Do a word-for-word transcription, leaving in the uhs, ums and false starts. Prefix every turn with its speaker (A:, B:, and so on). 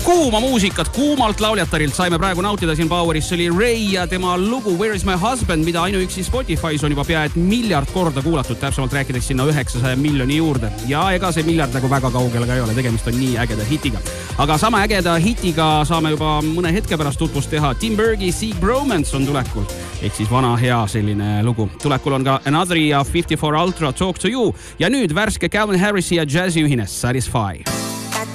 A: Kuuma muusikat kuumalt lauljatarilt saime praegu nautida siin Poweris. See oli Ray ja tema lugu Where is my husband, mida ainuüksi Spotify's on juba pea et miljard korda kuulatud, täpsemalt rääkides sinna üheksasaja miljoni juurde. Ja ega see miljard nagu väga kaugel ka ei ole, tegemist on nii ägeda hitiga. Aga sama ägeda hitiga saame juba mõne hetke pärast tutvust teha. Tim Bergi Seek Bromance on tulekul, ehk siis vana hea selline lugu. Tulekul on ka Another ja fifty-four Ultra Talk to You ja nüüd värske Calvin Harrisi ja Jazzy ühines Satisfy.